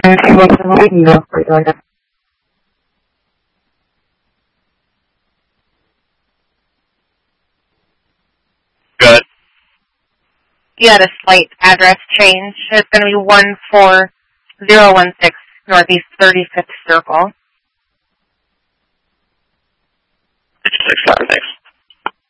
Good. You had a slight address change. It's going to be 14016 Northeast 35th Circle. 6 thanks.